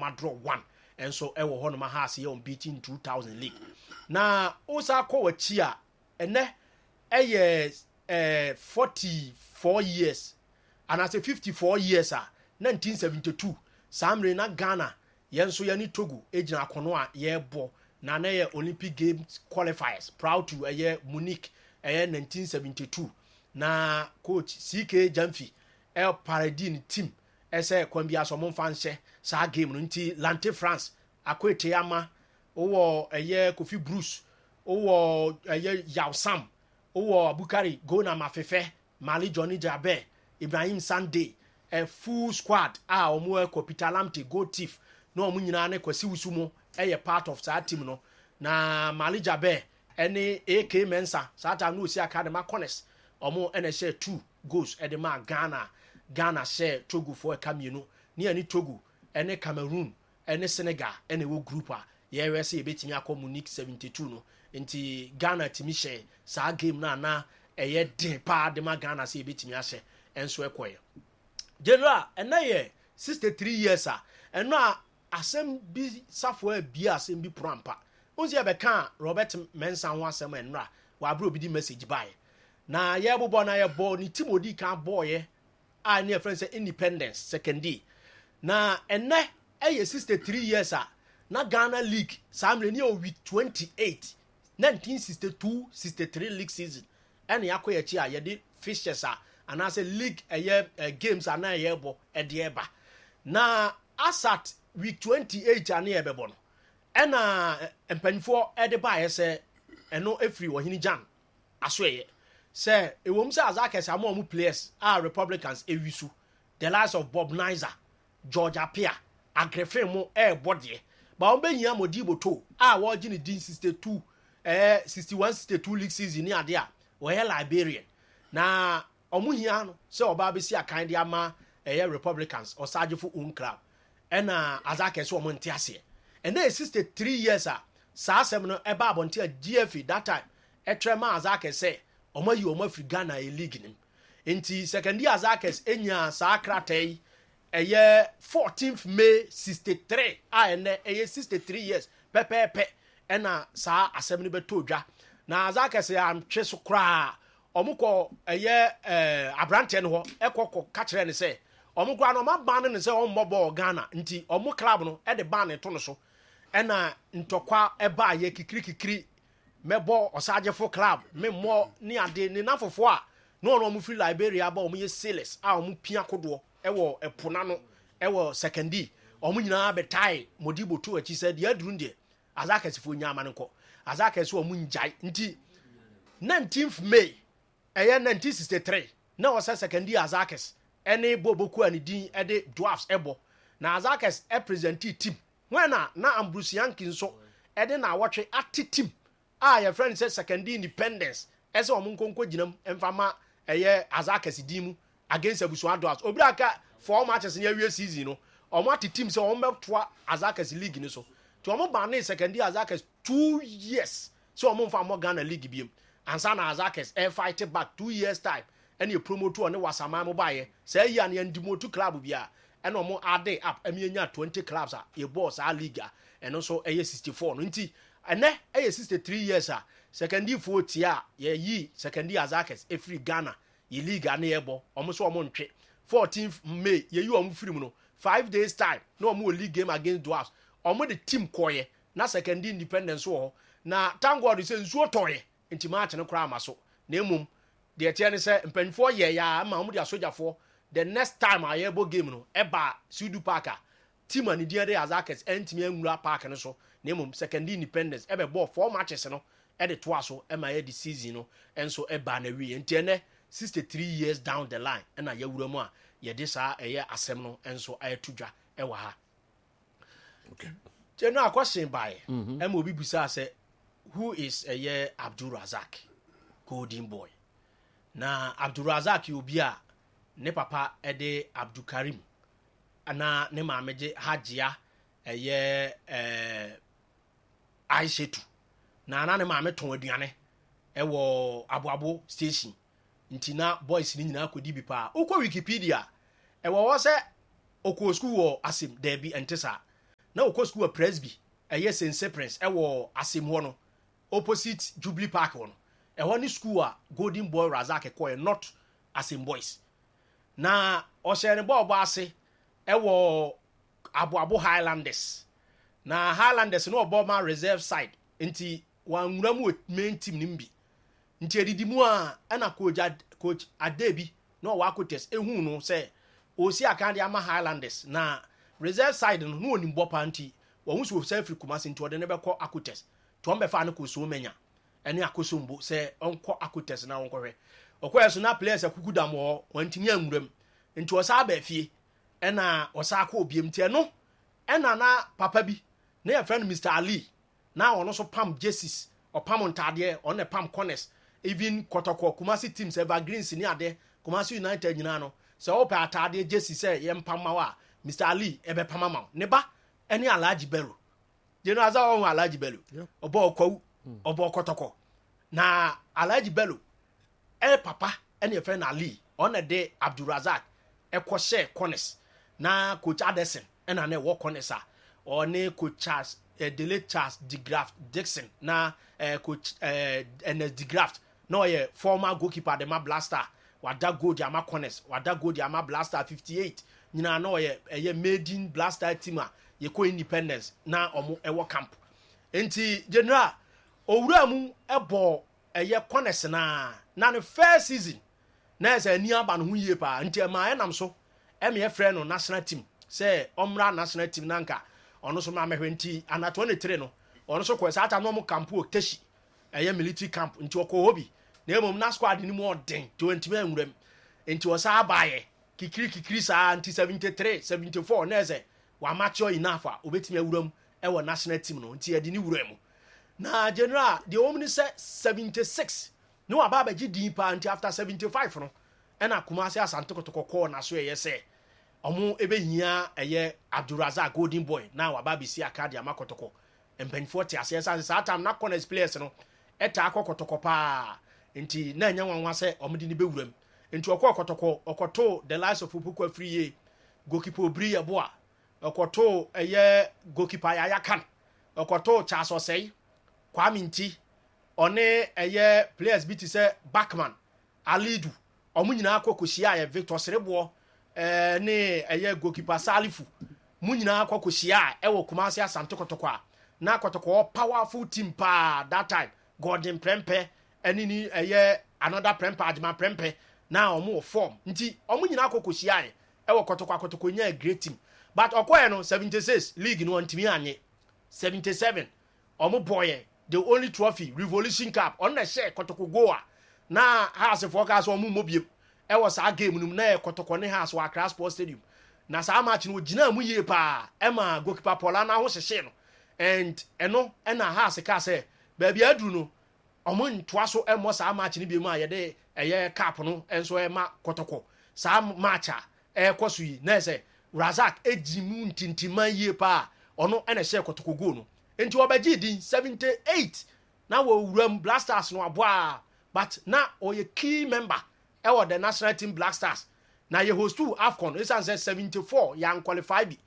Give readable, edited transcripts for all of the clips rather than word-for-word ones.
draw 1 and so ewo ho no ma ha se ye on beating 2000 league na osa kwa wachi a ene 44 years and as a 54 years 1972 samre na Ghana yenso ye ni Togo ejina akono a ye bo na na ye Olympic Games qualifiers proud to Munich 1972 na coach CK Jamfi El Paradine team ese kwambia so mo fanhye sa game no nti Lante France akwete ama owo Kofi Bruce owo Yao Sam owo Abukari Gona Mafefe Mali Johnny Jabe Ibrahim Sunday a full squad omo ko Peter Lamte Go Thief no omo nyina ne kwasi wusumo part of that team no na Mali Jabe any AK Mensa sata no si academy corners omo ene share 2 goals e de ma Ghana share Togo for a camino ni ani Togo ene Cameroon ene Senegal ene wo group a ye we say betimi akọ Munich 72 no nti Ghana timi share sa game na eye den pa de ma Ghana say betimi ahye enso ekoye general ene ye 63 years eno a asem bi safo a bi asem bi prampa onzi abeka Robert Mensah ho asem enra wa bro bi di message buy na ye bobo na ye bo ni Timodi kan boy a ne friend say Independence secondary na ene 63 years na Ghana League samre ni o week 28 1962-63 league season ene yakoye chi a ye de fixtures and as a league games ana ye bo e de eba na asat week 28 ana ye bebo no ena empanifo e de ba ye se eno efri wo hini jan asoye se ewom se Azakes amu players are Republicans ewisu the likes of Bob Nizer George Apia agrefe mo body ba on benyia Modibo to wo gini din 62 61-62 league season ni ade a wo he Liberian na omu hia no se oba be si akan de ama Republicans or Sajifo own club ena Azakes wo mo nte ase ena 63 years sa asem no eba abonte a GFA that time etrema Azakes say omayi omafri Ghana e league nim enti secondary Azakes enya sa kratai 14th May 63 ene 63 years pepepe ena sa asem no beto dwa na Azakes ya ntwe so kra omuko abrante no ho ekoko ka kire ne se omukwa no mabane ne se ommobo Ghana nti omu club no de ban to no so ena ntokwa eba ye kikiri mebo Osajefo club memmo ni ade ni nafofo a no no mu free Liberia ba omu ye sales a omu pia kodo ewo epona no ewo secondary omu nyina betai Modibo to achi se de aduru nde Azakes fo nya amane ko Azakes omu njai nti 19th May 1963 na wasa secondary Azakes ene boboku ani din de dwarfs ebo na Azakes represent team when na Ambrose Yankee nso de na awotwe ati team your friend said secondary Independence ese omunkonko ginam emfama Azakes dimu against Abusuan Dwarfs obraka 4 matches in every season no omo ati team se omo toa Azakes league ni so to omo ban na secondary Azakes 2 years so omo mfa mo Ghana league biem ansa na Azakes fight back 2 years time and you promote one wasama mo baye say ya na ndimotu club bia and omo ade up emienya 20 clubs ye boss a league and also 64 no nti ene 63 years secondary 40 ye yi secondary Azakes free Ghana ye league ana yebo omo so omo ntwe 14th May ye yi omo free mu no 5 days time no omo league game against Dwarfs omo the team koye na secondary Independence wo na thank God say nsuo toye nti match no kra amaso na emum de tie ne se mpanfo ye ya ma omo dia sojafo the next time ayebo game no eba Sudu Park team ani dia de Azakes entimi anwura park no so na emum secondary Independence ebe ball 4 matches no e de toa so e ma ye the season no enso eba na wi enti ene 63 years down the line na ya wura mu a ye de sa eye asem no enso ayetudwa e wa ha okay general question by em obi busa say who is Abdul Razak Golden Boy na Abdul Razak obi a ne papa ede Abdul Karim ana ne maameje Hajia Aishetu na ana ne maame ton aduane ewo aboabo station ntina boys ni nyina akodi bi pa ukọ Wikipedia ewo wo se okọ school wo asim debi entesa na wokɔ school Presby ɛyɛ St. Cyprian's ɛwɔ Asim hɔ no opposite Jubilee Park hɔ no ɛhɔ ne school a Golden Boy Razak kɔɛ not Asim Boys na ɔhyɛ ne bɔɔbɔ ase ɛwɔ Aboabo Highlanders na Highlanders no ɔbɔ ma reserve side nti wanwura mu main team nim bi nti edidi mu a ɛna coach Adebi na ɔwɔ Akotes ehu no sɛ osi akande ama Highlanders na reserve side no no onim bɔ pa nti wɔn so sɛ Africa Kumasi nti ɔde ne bɛkɔ Akotes to ɔn bɛfa no kɔ so menya ɛne akosombo sɛ ɔnkɔ Akotes na ɔnkɔhwɛ ɔkɔɛ so na players akuku dam wɔ wɔntimi anwuram nti ɔsa aba fie ɛna ɔsa akɔ obiem tie no ɛna na papa bi na yɛ friend Mr. Ali na ɔno so pam jerseys ɔpam ntadeɛ ɔne pam corners even Kotoko Kumasi teams Evergreens ni ade Kumasi United nyina no sɛ ɔpɛ atadeɛ jerseys sɛ yɛmpam ma wa Mr. Ali ebe pam ma ne ba ɛne Alhaji Bello you know aza ɔho Alhaji Bello ɔbɔ ɔkɔw ɔbɔ Kotoko na Alhaji Bello papa ɛne yɛ friend Ali ɔne de Abdulrazak ɛkɔ share corners na coach Addison ɛna na ɛwɔ corners a ɔne coach Charles the late Charles de Graft Dixon na coach Ernest de Graft na ɔyɛ former goalkeeper de ma Blaster wada goal de ama corners wada goal de ama Blaster 58 nyina na ɔyɛ ɛyɛ maiden Blaster team a yɛkɔ Independence na ɔmo ɛwɔ camp enti general owura mu ɛbɔ ɛyɛ corners na ne first season na ɛsɛ ani aba no ho yie pa nti ɛma ɛnam so ɛme ɛfrɛ no national team sɛ ɔmra national team nanka ɔno so ma mehwe nti ana 23 no ɔno so kɔ saa ta no mo camp o Teshi ɛyɛ military camp nti ɔkɔ hobi na emom na squad ni mu ɔden 20 anwuram nti ɔsa abaye kikiri saa nti 73 74 na ɛsɛ wa mature enough a obetimi awuram ɛwɔ national team no nti ɛde ni wuram na general the omni sɛ 76 no aba abɛgye din pa nti after 75 no ɛna Kumasi Asante Kotoko kɔ na so ɛyɛ sɛ ɔmo ebehia ɛyɛ Abdulrazak Golden Boy na waba bisi akade ama Kotoko mpanfo te ase ɛsan saa time na corners players no ɛta akɔ Kotoko pa nti na nya nwanwa sɛ ɔmo de ne bewuram nti ɔkɔ Kotoko ɔkɔto the lives of Pupu Afriye goalkeeper Obri Yeboa ɔkɔto ɛyɛ goalkeeper Yaya Khan ɔkɔto Charles Osei Kwame Nti ɔne ɛyɛ players bi te sɛ Backman Alidu ɔmo nyina akɔ kohyia yɛ Victor Sereboɔ ne ɛyɛ goalkeeper Salifu mu nyina akɔ kohyia ɛwɔ Kumasi Asante Kotoko a na Kotoko powerful team pa that time Gordon Prempe ɛne ni ɛyɛ another Prempe Adjuma Prempe na ɔmo form nti ɔmo nyina akɔ kohyia yɛ ɛwɔ Kotoko nya a great team but ɔkɔɛ no 76 league no ntimi anye 77 ɔmo boye the only trophy Revolution Cup on the share Kotoko goa na house forecast ɔmo mobiem ɛwɔ saa game no na Kotoko ne house wɔ Accra Sports Stadium na saa match no gina mu yie pa ɛma goalkeeper Paula na ho hyehye no and ɛno ɛna house ka sɛ baabi aduru no ɔmo ntoa so ɛmɔ saa match no bi mu a yɛde ɛyɛ cap no ɛnso ɛma Kotoko saa match a ɛkɔ so yi na sɛ Razak ejimu ntintima yie pa ɔno ɛna hyɛ Kotoko goal no enti obagye din 78 na wo wuram Blasters no aboa but na oye key member ɛwɔ the national team Black Stars na ye host to AFCON it says 74 yan qualify bi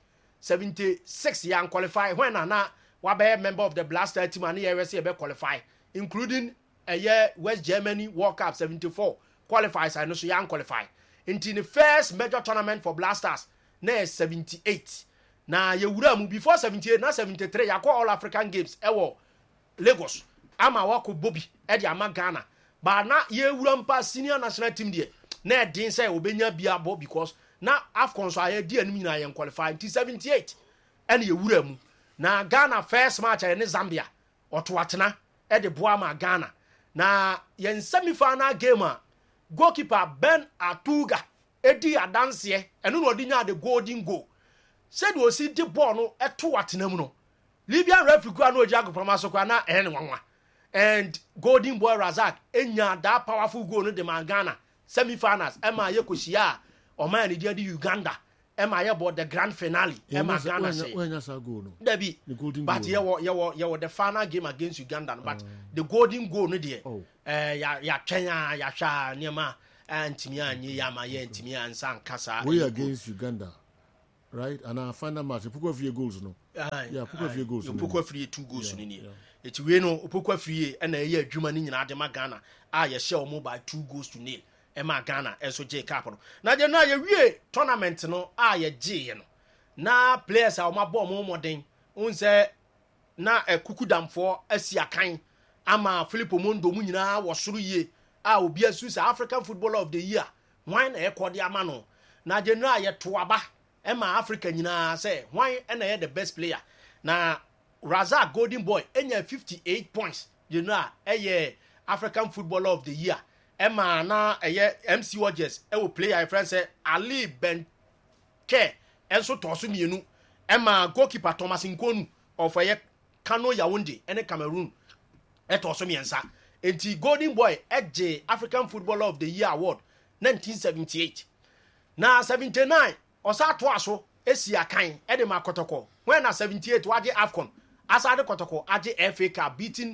76 yan qualify when na wabe member of the Blaster team and ye be qualify including West Germany World Cup 74 qualifies and so yan qualify into the first major tournament for Blasters na 78 na ye wura mu before 78 na 73 yakɔ All African Games ɛwɔ Lagos ama wako Bobby ɛde ama Ghana ba na ye wura mpa senior national team de na ɛdin sɛ obenya bia bɔ because na AFCON so aye di anim nyina ye qualify until 78 ɛne ye wura mu na Ghana first match ne Zambia ɔto atena ɛde boa ma Ghana na ye semi final game a goalkeeper Ben Atuga edi adanse ɛno no ɔde nya the golden goal said we see the ball no eto watena mu no Libyan referee kwa no ojago promaso kwa na nwanwa and Golden Boy Razak enya that powerful goal no de Ghana semi-finals ema ye koshia o man ni di Uganda ema ye board the grand finale ema Ghana say when sa goal no debi but ye wo the final game against Uganda no, but the golden goal no de ya twenya ya hwa niema antimi anye ya ma ye antimi ansa nkasa we against Uganda right and our final match Puku of your goals no Yeah, Opoku Afie goals. Opoku Afie 2 goals ni ni. Eti we no Opoku Afie na ye adwuma ni nyina de ma Ghana a ye share omo by 2 goals to nil. E ma Ghana enso je cap no. Na je na ye wie tournament no a ye je no. Na players a omo ball mo modern. Unse na Kukudamfo asi akan ama Philip Omondo mu nyina wo soro yie a obi asu sa African Footballer of the Year. Why na ekode ama no. Na je na ye toaba Emma Africa nyina say why na the best player na Razak Golden Boy enya 58 points you know African Footballer of the Year Emma na MC Rogers player friend say Ali Ben Ke enso toso mienu Emma goalkeeper Thomas Nkonu of Kano Yaounde ene Cameroon toso miensa enti Golden Boy African Footballer of the Year award 1978 na 79 Osa to aso esi akan ede ma kotoko when na 78 waje AFCON asa de kotoko aje FA Cup beating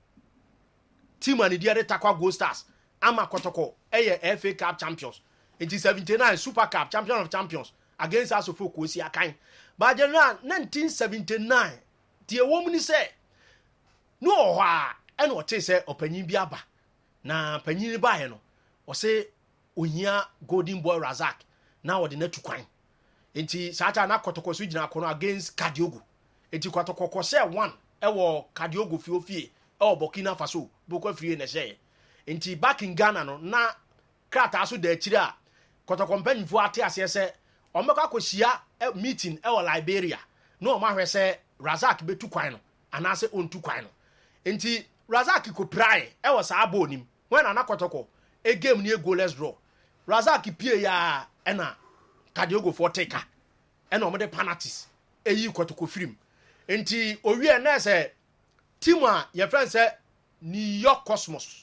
team and the Takwa Gold Stars ama kotoko FA Cup champions it is 79 Super Cup champion of champions against Asofo Kosi akan but general 1979 the woman say no ha ene o te say opanyin bi aba na panyin ba he no o say ohia Golden Boy Razak na wo de na tukwan enti saata na kotoko so gina kono against Kadiogo enti kotoko ko se 1 wo Kadiogo fiofie Burkina Faso boko fie na she enti back in Ghana no na krata so da akiri a kotoko mpanifo ate ase se omeka akohia meeting wo Liberia no o ma hwe se Razak betu kwan no anase ontu kwan no enti Razak ko prai wo sa abonim when na kotoko game ni goalless draw Razak pie ya ena Kadiogo for taker ena omode penalties eyi kotoko film enti owie na se team a your friend say New York Cosmos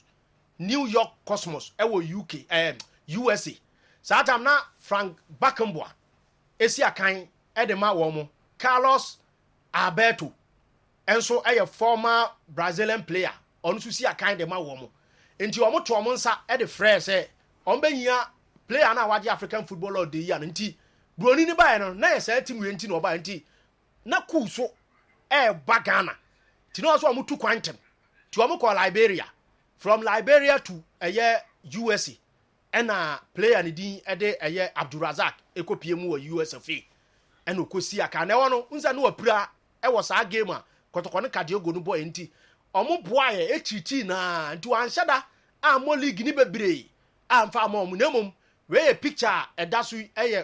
ewo UK USA satam na Frank Beckenbauer esi akan edema wo mo Carlos Alberto enso former Brazilian player onu so si akan de ma wo mo enti omo to omo nsa ede frɛ say ombanyia player na waje African Footballer of the Year nti broni ni bae no na yesa team we nti no ba nti na ku so ba Ghana ti no so amutu kwantem ti omo ko Liberia from Liberia to USA ena player ni din ede Abdurazak ekopie mu wa USFA ena okosi aka na wono unza no apura wo sa game a kotoko ne Kadiogo no boy nti omo boa ye etiti na nti wan hyada ammo league ni bebre amfa amom na mom we picture edasu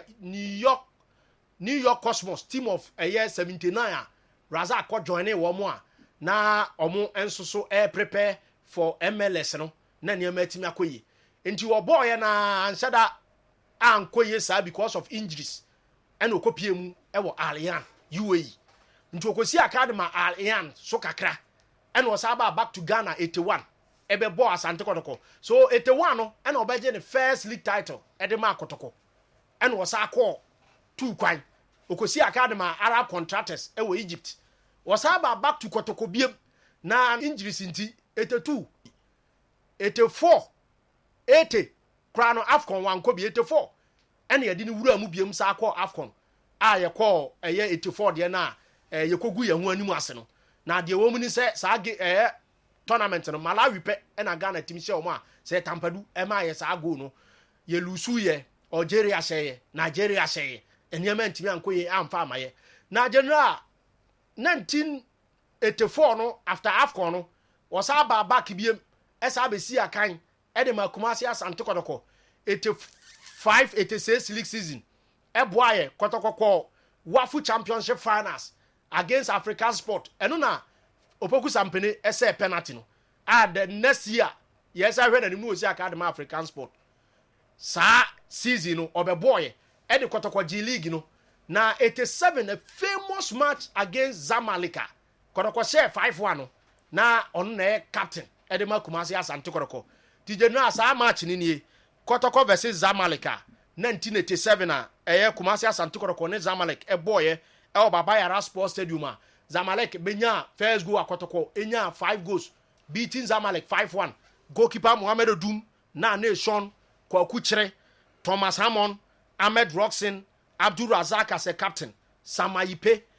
New York Cosmos team of 79 Razak ko join wo mo a na omo enso so prepare for MLS no na ne matimi akoyi enti wo boy na anhyada ankoye sa because of injuries ena okopie mu wo Al-Ain UAE nti okosi academy Al-Ain so kakra ena o sa ba back to Ghana 81 ebe bo Asante Kotoko so 81 no ena obeje the first league title ede ma Kotoko ena o sa call two kwan okosi academy Arab Contractors ewo Egypt o sa ba back to Kotoko biem na injuries nti 82 84 80 krano AFCON wan ko bi 84 ena ye di ni wura mu biem sa call AFCON a ye call 84 de na ye kogu ye ho animu ase no na de wo mu ni se sa tournament no Malawi pe na Ghana team share omo a se Tampadu e ma ye sa go no ye lusu ye Algeria share Nigeria share eniema ntimi ankoye amfa amaye na general 1984 no after AFCON no wasa ba back biem esa be si akan e de Kumasi Asante Kotoko 85 86 league season e boaye Kotoko Wafu Championship finals against African Sport eno na Opoku Sampene ese penalty no the next year yes I heard animu osi academy African Sport sa season no obeboye e de Kotoko G League no na 87 a famous match against Zamalek Kotoko share 5-1 no na on na captain e de Kumasi Asante Kotoko ti general sa match ni nie Kotoko versus Zamalek 1987 Kumasi Asante Kotoko ne Zamalek e boye e Baba Yara Sports Stadium a Zamalek benya first goal Kotoko enya 5 goals beating Zamalek 5-1 goalkeeper Mohamed Odum na Nation Kwaku Chere Thomas Hammond Ahmed Roxon Abdul Razak as a captain Samayipe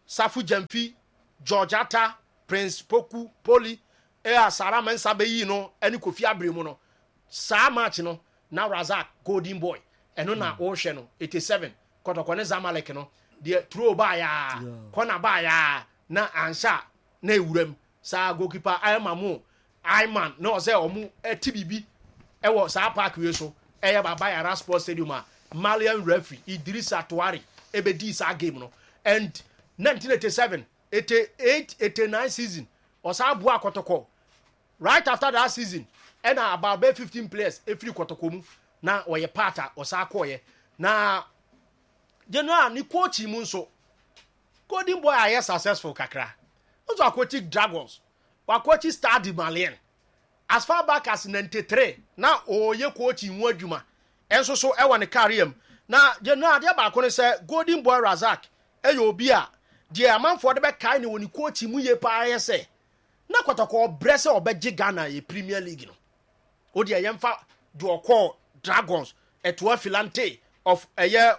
Safu Jamfi, George Atta, Prince Poku, Poli, Sarah Mensa Beyi no, any Kofi Abrimu no. Sa match no, now Razak, Golden Boy, and na Ocean no, 87, Kotokone Zamalek no, the throw by corner by na ansha, na urem, sa goalkeeper, I man, no, say omu, TBB, was our park so, by a Sports Stadium, Malian referee, Idrissa Touari, Ebedi sa game no, and 1987, 88, 89 season, Osabua Kotoko. Right after that season, and about 15 players, every Kotokomu, na or ye pata or Sakoye. Na, General, ni coach Munso. Golden Boy are successful kakra. Also aquatic Dragons, or aquatic Star de Malien. As far back as 93, now oh ye coach in Wajuma. And so I want to carry him. Now, General, dear Bakone say, Golden Boy Razak, Eyobia. Dear man for the back kind when you coach him, ye pa say. Na Kotoko Bresse or Beji Ghana a Premier League. No. Odi a yemfa do call Dragons a 12 filante of a year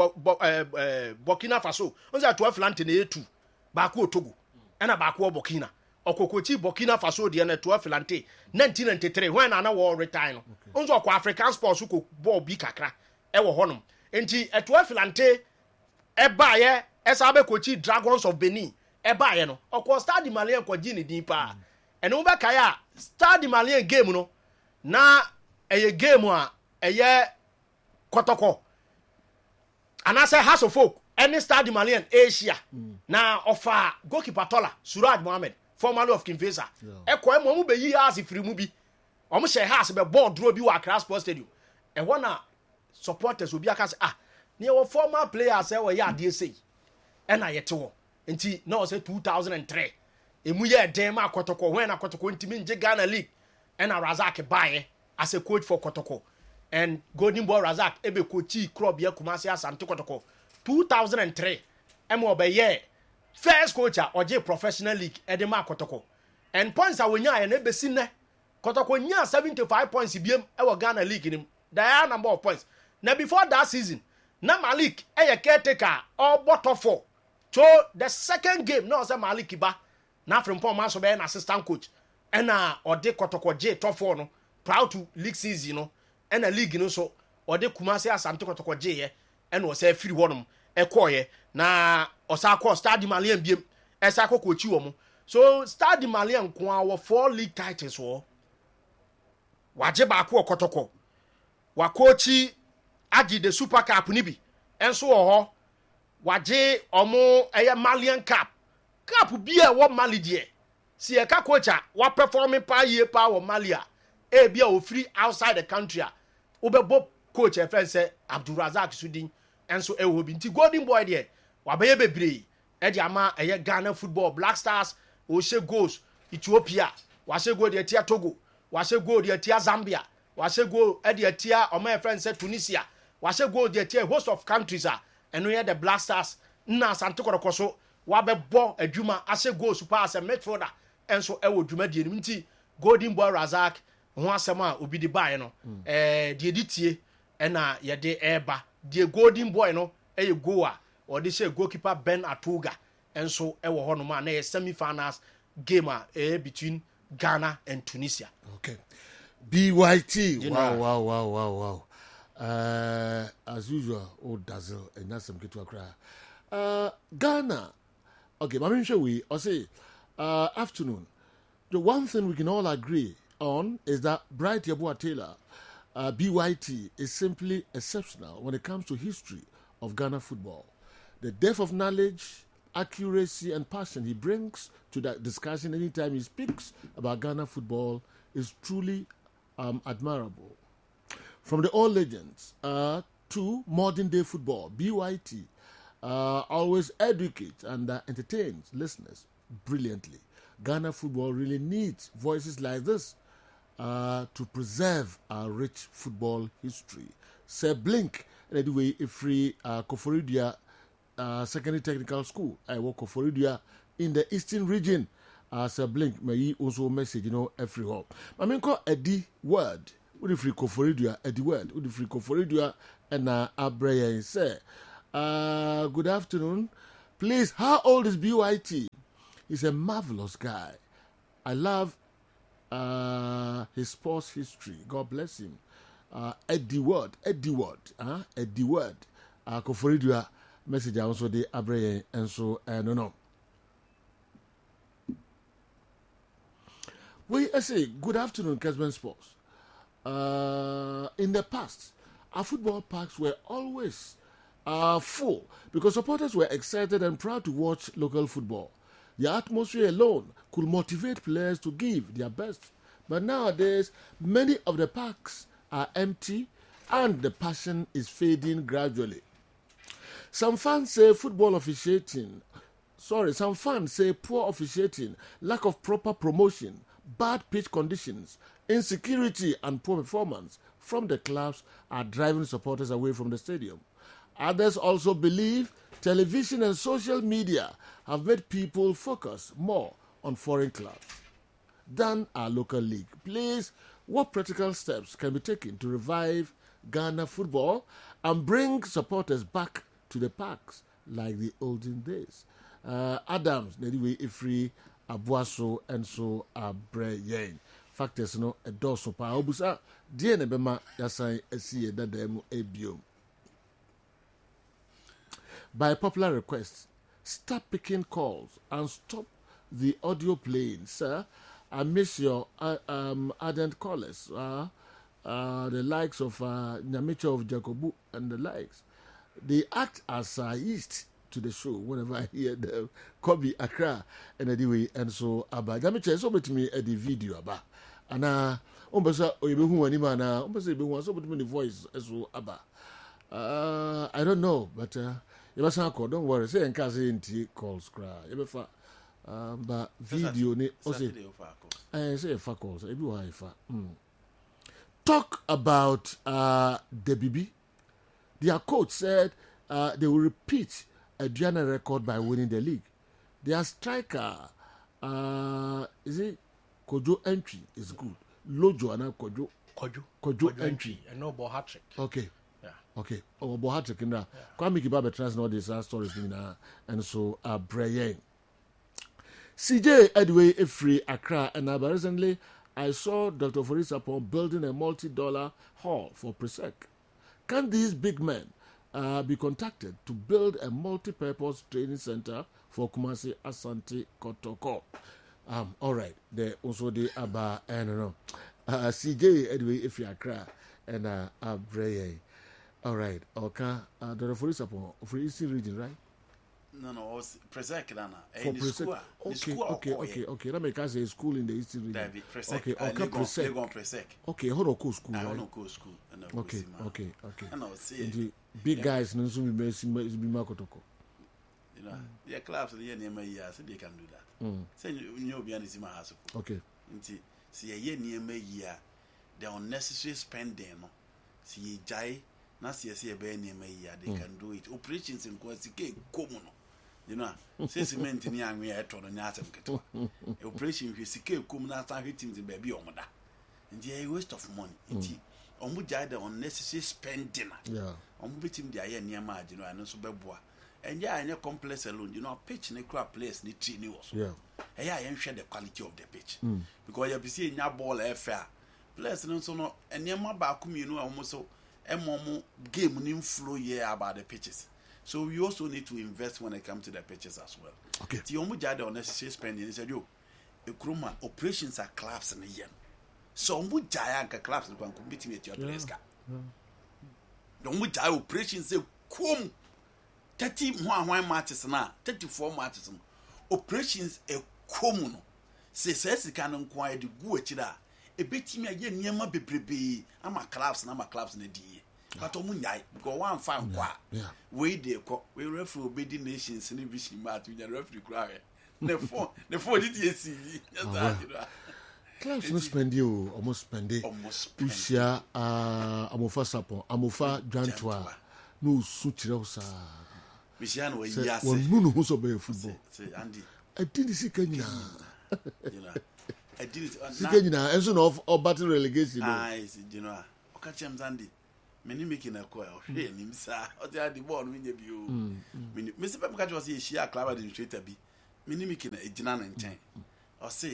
Burkina Faso. On the 12 filante ne 2 Baku Togo and a Baku Burkina. Or Kokochi Burkina Faso the 12 filante 1993 when Anna war retire. On the African sports who could ball Bikakra. Ewo honum. Enti a 12 filante e baye Esabe Kochi Dragons of Benin. Eba ye no okwo Stade Malien kwa gini din pa ene wo beka ya Stade Malien game no na eye game a eye Kotoko anase House of Folk any Stade Malien Asia na ofa goalkeeper Tola Suraj Mohammed formerly of Kimfesa ekwo emo mu beyi house free mu bi omo she house be board draw bi wa Accra Sports Stadium e wona supporters obi aka say ne wo former players e wo ya ade sei e na yete wo nti na say 2003 emu ye dem Kotoko when Kotoko ntimi nje Ghana League and Razak bae as a coach for Kotoko and Golden Boy Razak ebe coachi club ye Kumasi Asante Kotoko 2003 emo be ye first coach oje professional league edema Kotoko and points awonya na ebe sinne Kotoko nya 75 points biem e wo Ghana League nim the number of points na before that season na Malik e caretaker or bottom 4. So the second game, no, say Malik Iba, na from Paul Manso be an assistant coach, and Ode Kotoko J top 4 no, proud to league season no, and a league no so Ode Kumasi Asante Kotoko J and was a free one e koye na Osako Stade Malien biem esako coach wo so Stade Malien ko our 4 league titles wo waje ba ko Kotoko wa coachi agi the Super Cup ni bi enso wo ho waje omo eye Malian Cup bia wo Mali die si e ka coacha wa performing pa ye pa wo Malia e bia o free outside the country obebo coach e friend say Abdulrazak Sudin enso e wo bi nti Golden Boy die wa be ye bebre e di ama eye Ghana Football Black Stars o she goals Ethiopia wa she goal die tia Togo wa she goal die tia Zambia wa she goal e die tia o my friend say Tunisia wa she goal die tia host of countries eno ye the Black Stars na Asante Kotoko so wa be bo adwuma ase goal super as a midfielder enso e wo dwuma die nti Golden Boy Razak ho asem a obi di bae no die ditie na ye de eba die Golden Boy no e ye goal a o de say goalkeeper Ben Atuga enso e wo hono ma na ye semi-finals game between Ghana and Tunisia. Okay. BYT. Wow. As usual, dazzle and that's some get to cry. Ghana. Okay, I'm sure we say afternoon. The one thing we can all agree on is that Bright Yeboah Taylor, BYT, is simply exceptional when it comes to history of Ghana football. The depth of knowledge, accuracy, and passion he brings to that discussion anytime he speaks about Ghana football is truly admirable. From the old legends to modern day football, BYT always educates and entertains listeners brilliantly. Ghana football really needs voices like this to preserve our rich football history. Sir Blink, anyway, a free Koforidua Secondary Technical School. I work Koforidua in the Eastern region. Sir Blink, may also message, every hop. I mean, call Eddie Word. Would free Koforidua, Eddie Word, would free Koforidua, and Abraya say, good afternoon. Please, how old is BYT? He's a marvelous guy. I love his sports history. God bless him. Eddie Ward. Koforidua message also the Abreye and so no. I say good afternoon, Kesman Sports. In the past, our football parks were always full because supporters were excited and proud to watch local football. The atmosphere alone could motivate players to give their best. But nowadays, many of the parks are empty and the passion is fading gradually. Some fans say poor officiating, lack of proper promotion, bad pitch conditions, insecurity and poor performance from the clubs are driving supporters away from the stadium. Others also believe television and social media have made people focus more on foreign clubs than our local league. Please, what practical steps can be taken to revive Ghana football and bring supporters back to the parks like the olden days? Adams, Nediwe Ifri, Abuaso, and so Abreye. Factors no a doso pa obusa die ne bema yasan asiye dadam ebio. By popular request, stop picking calls and stop the audio playing, sir. I miss your ardent callers, the likes of Nyamicha of Jacobu and the likes. They act as yeast to the show whenever I hear them. Kobe Accra and anyway, and so Abba. Nyamicha so bet me at the video Abba. And umbasa oyebehu anima na umbasa oyebehu so bet me the voice so Abba. I don't know, but don't worry. Say and say inti calls cry. Yebefa but video ni say fa calls. Everywhere fa. Talk about the BB. Their coach said they will repeat a Diana record by winning the league. Their striker is it Kojo entry is good. Lojo and Kojo entry and no ball hat trick. Okay. Yeah. Okay. Oh, ball hat trick in there. Kwame Kibabe trans all these stories in and so Brian. CJ Edway Ifri Accra and recently I saw Dr. Forisapon building a multi-dollar hall for Presec. Can these big men be contacted to build a multi-purpose training center for Kumasi Asante Kotoko? All right. There also the Aba and CJ Edway Ifri Accra and Abreye. All right. Okay. Dr. Forisapon for Eastern region, right? No, Presec, Nana. For Presec. Okay. Let me say school in the Eastern region. Okay. Presec. Okay. Hold on, school. I right? don't go school. Okay. And I'll see the big guys, no, so we be Makotoko. You know, their clubs, the year my year, so they can do that. Say you be in my house. Okay. See a year near my year, the unnecessary spending. See, Jai, not see a bear near my year, they can do it. Operations in Kwasi common. You know, since you meant in young me, I told an atom. Operation with CK come after hitting the baby on that. And the waste of money. Jai the unnecessary spending. Yeah. Betting the air near margin, you know, and so beboa. And yeah, in a complex alone, you know, pitch in a crap place, need 3 news. Yeah. And yeah, I am share the quality of the pitch. Because you'll be seeing your ball fair. Plus, and also, no, and near my back, you know, almost so a more game in flow yeah about the pitches. So we also need to invest when it comes to the pitches as well. Okay. The Jai the unnecessary spending, he said, yo, a cruma operations are collapse in the year. So Jai and collapse and compete with your place. The Jai operations say, come 31 matches now, 34 matches. Operations a common. Say, says the canon quiet the good. A bit me again near my baby. I'm a collapse and I'm a collapse in the day. But Omunyai, go one fine qua. Wait there, we refer obedient nations and every match with the referee cry. The 4 DTC. Clubs no spend you almost spend it. Usia Amofa Sapo, Amofa Jantua, no suturosa. Michiano, yes, one moon who's obey football. Say, Andy, I didn't see Kenya. You know, I did it. See Kenya, and soon of battle relegation. I see, you know, catch him, Andy. many making a coil, him, sir, or the other born with you. Mr. Pemka was a sheer club administrator be, many making a general and chain. Or say,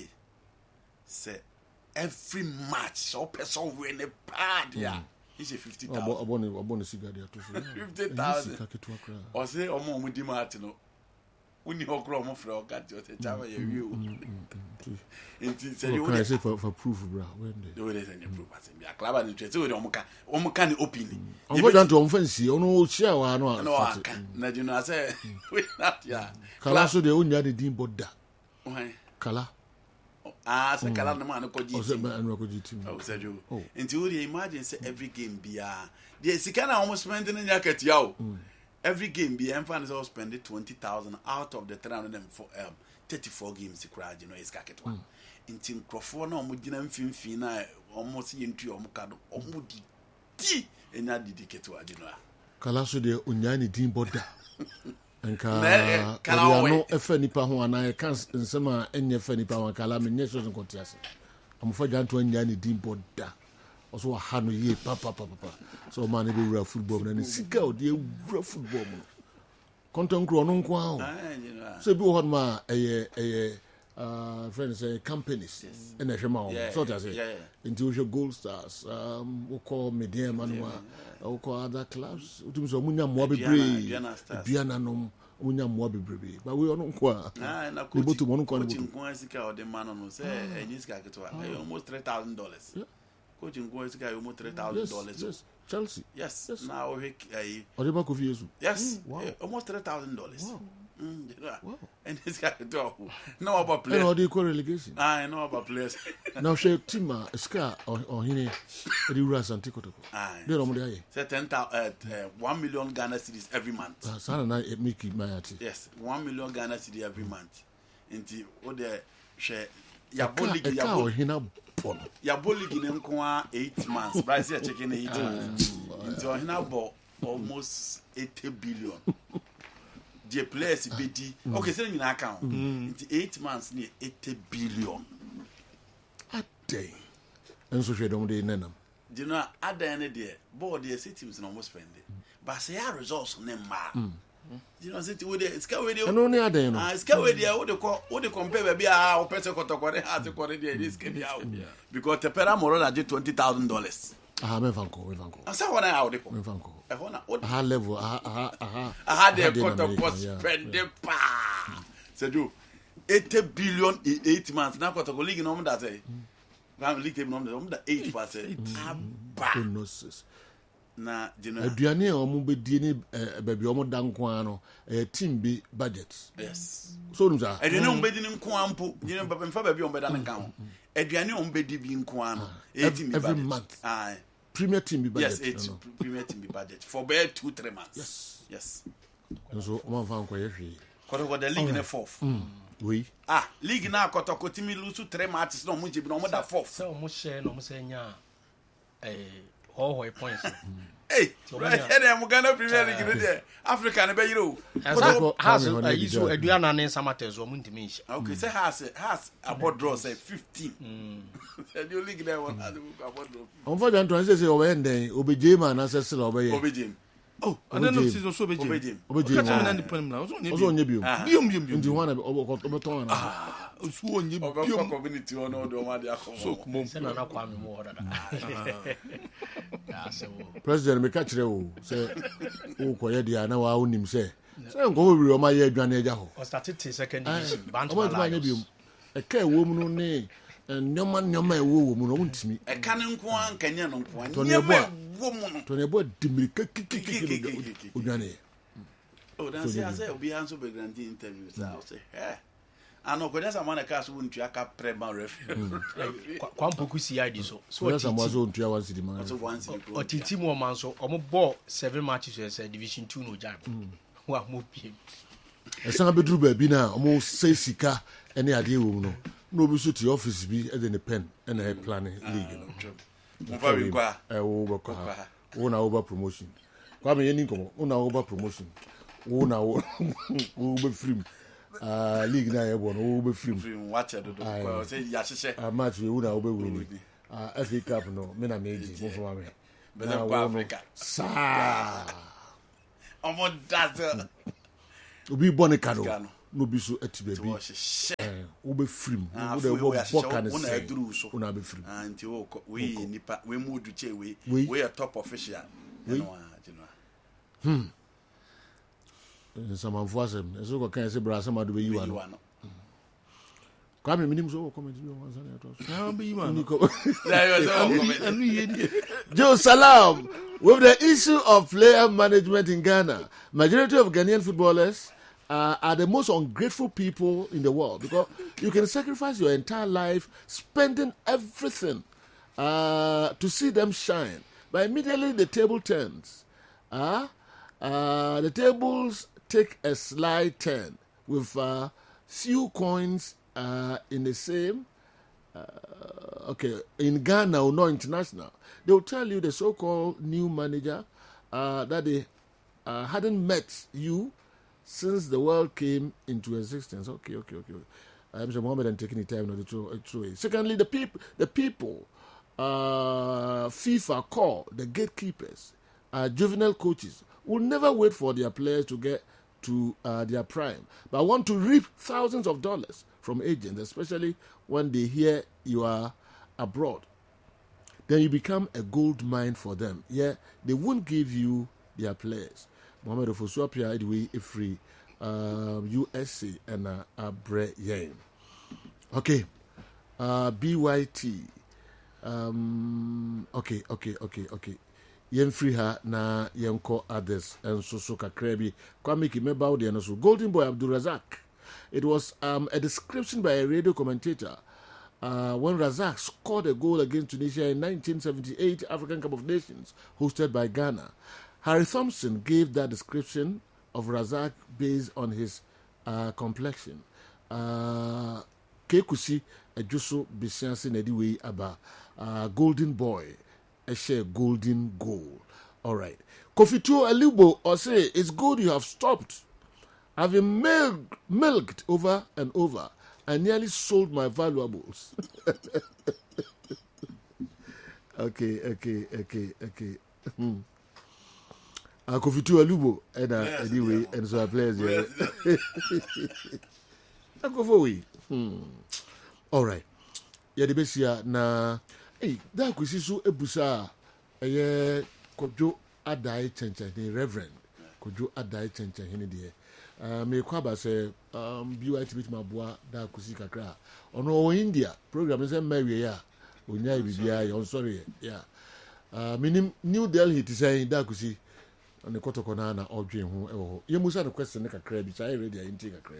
every match, so person win a pad, yeah. He's a 50,000. I want to see that. 50,000. Or say, or more with the Martino. When you grow more for got your tower, you. Can I say for proof, bro? When they do it, and you prove us. A club administrator with Omokan opinion. I'm going to offense you, no share. I know. No, I can't. You know, I say, yeah. Kalaso de only the Dean Boda. Kala. Ah, say Kala, the man who could use it. Oh, said you. Until you imagine, say every game be yes, you can almost spend in a jacket, yo. Every game be emphasis all spend 20,000 out of the 34 games to cry, you know, is cacket one. In Tim Crawford, no Mudinam Finfina, almost into your Mukado, or Mudi tea, and not dedicate to Adina. Kalaso de Unyani Dean Boda. And Kala, a funny power, and I can't in summer any funny power, Kalam, and Cotias. I'm for Jan to Unyani Dean Boda. Also, a 100 year papa. So, man, be real football and see out the real football. Content grown on quo. So, be what my friends say companies and a shaman, so to say, into gold stars, who call medium and who call other clubs. So, Munya Mobi Brave, Biananum, Munya Mobi Brave. But we are not quite. We go to one coaching, the man on say, and this guy almost $3,000. Coaching going to almost $3,000. Yes, Chelsea. Yes. Now yes. Wow. Almost $3,000. Wow. And this guy know about players. No, they call relegation. I know about players. Now she team Scar or Hine the Ras and Tico. They don't say 1 million Ghana cedis every month. Yes, 1 million Ghana cedis every month. Into what the share Yaboli in 8 months. Bryce here checking 8 months. Into a almost 80 billion. The players BT. Okay, send me an account. Into 8 months near 80 billion. A day. And so she don't do nenam. Do you know at the end of the day, board the cities almost spend it. But say our results on them. You know, sit with it. Scale with you. And only other, you know. Scale with you. What the compare baby? Our person got to has to call it. This can be out because the Peramoro did $20,000. I have Vanco. I saw one out. I had level. I had their cut of cost spend the pa. Said you 80 billion in 8 months. Now got a league in that say. I'm league on the 8%. Na aduane a omo be die ni baby omo dan kwa no team bi budget. Yes. So num sa aduane omo be di ni nko ampo je no papa mfa baby omo be dan kan ho aduane omo be di bi nko ano team every month. Premier team bi budget. Yes, premier team bi budget for about 2-3 months. Yes. So omo fa nko ye hwe ko the league na 4th. Oui. League na kotoko team lose 3 matches no omo je bi no omo da 4th. So omo share no omo say nya all points. Hey, right here, I'm going to Premier League there. Africa, and you has a issue. A Diana and Samates or Muntimis. Okay, say has about draw say 15. You league there one. On for them to say, oh, and then OBJ man, ancestor obey. OBJ. Oh, I don't know if it's also OBJ. OBJ. Also, you into one of Oberton. So you community on all the one. President me catch you say o koye dia na wa onim say go we o ma ye adwane agya ho. O started second division Bantam Lions. E ka ewo mu no ne nyoma ewo mu no ntimi. E ka ne nko an kanya no nko an. Nyoma ewo mu no. To ne bo dimirika kikikiki odwane. Oh, that's I say obi answer be grant interview say eh ano ko desa mana ka so ntu aka prema ref kwampoku CID so desa mo so ntu awan city man o titi mo man so o mo ball 7 matches say division 2 no jam wa mo pie esan bedru ba bi na o mo say sika ene ade wo mu no no obi so ti office bi e de ne pen ene e plan league no mo fa bi kwa wo bo kwa wo na over promotion kwa me yeni nkomo wo na over promotion wo na wo be free league na yebo no wo be film watch do say ya hye match we na wo be win FA Cup no me na meji mo fo me Bele kwa Africa. Sa. Omo that. Obi bone kado. No bi so ati baby. Wo be frim. Wo de wo boka ne say. Una be frim. Anti wo we nipa we mudu che we a top official. Some of us so go kan say bra some do you ano. Kwame minim so comment you once na be you ano. Joe Salam, with the issue of player management in Ghana, majority of Ghanaian footballers are the most ungrateful people in the world because you can sacrifice your entire life spending everything to see them shine, but immediately the table turns. The tables take a slight turn with few coins in the same. In Ghana or not international, they will tell you the so-called new manager that they hadn't met you since the world came into existence. Okay. I'm sure Mohammed and taking the time not to throw it. Secondly, the people, FIFA call the gatekeepers, juvenile coaches, will never wait for their players to get to their prime, but want to reap thousands of dollars from agents, especially when they hear you are abroad. Then you become a gold mine for them. Yeah, they won't give you their players. Mohamed Ofosuapia Edway Ifri, USA and Abre Yen. Okay, BYT. Okay. Yen free her na yenko others and so kakrebi. Kwame Kimeba Odi and also Golden Boy Abdul Razak. It was a description by a radio commentator when Razak scored a goal against Tunisia in 1978 African Cup of Nations hosted by Ghana. Harry Thompson gave that description of Razak based on his complexion. Kekusi Ejuso Bisiansi Nediwe Aba Golden Boy a share golden goal. All right. Kofito Alubo or say it's good you have stopped. I've been milked over and over. I nearly sold my valuables. Okay. Kofito Alubo and anyway, and so I play as well. I go for we. All right. Yeah, the best here na. Hey, that kwesi so ebusa Kojo Adai Chenchen, the Reverend Kojo Adai Chenchen hini de. Me kwaba se BYT bit mabua da kwesi kakra. Ono India program say marry ya. Onya bibia ya sorry yeah. Minim New Delhi ti say da kwesi on kotoko na odwen ho ewo. Ye musa the question ne kakra bi say ready ain't kakra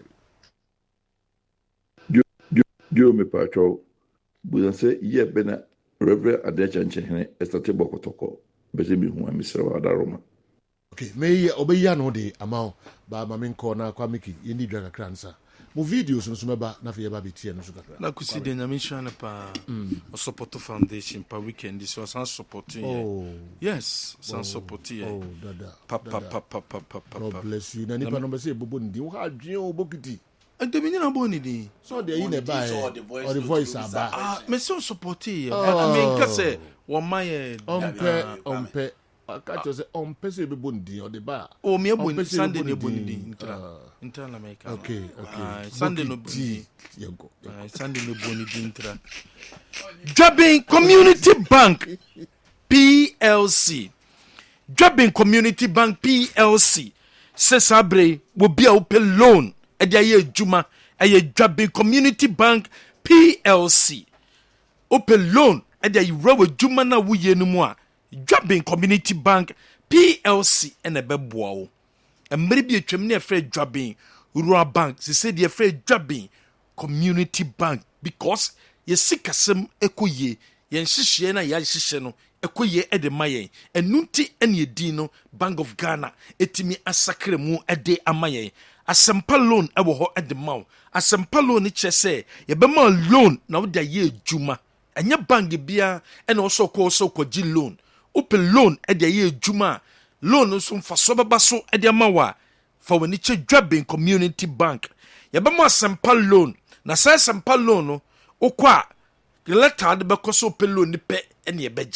bi. Jo me pacho. Buza se ye bena Reverend Adechanche hene estate bokotoko bese bi hu amisra adaroma. Okay, me obeya no de amount ba mamen ko na kwa miki yeni dwa kakra nsa. Mo videos no so meba na fe ba betie no so kakra. Na kusi de nyame shana pa o support foundation pa weekend so san support ye. Oh. Yes, san support ye. Oh, dada. Papa. God bless you. Na nipa no be say bobo ndi wo ha dwen obokiti. And the meaning about it. So they in a buy or the voice are back. Me so support you. I mean, cause one my ompe. I catch you say ompe say be bondi or the bar. Oh, me bondi Sunday no bondi intra America. Okay. Sunday no bondi. You go. Sunday no bondi intra. Jobbing Community Bank PLC. Jobbing Community Bank PLC. Sesabre will be a open loan. Ediaye Juma, a Jobbing Community Bank PLC. Open loan, Ediaye Rawe Juma na wuye numwa. Jobbing Community Bank PLC and a bebwao. And maybe a tremendous afraid Jobbing Rural Bank. They said you're afraid Jobbing Community Bank because ye sikasem ekoye, yen shishena ya shisheno, ekoye edemaye, and nunti enye dino, Bank of Ghana, etimi asakre mu ede amaye. Asempa loan ewo ho edemaw. Asempa loan ni chese, ye bema loan na wo da ye juma. Enya bank bia ena also ko ji loan. Open loan e da ye juma. Loan so mfa so baba so e da mawa. For when che Jobbing Community Bank. Ye bema asempa loan. Na sa asempa loan no okwa letter de bekoso open loan ni pe ene ye beji.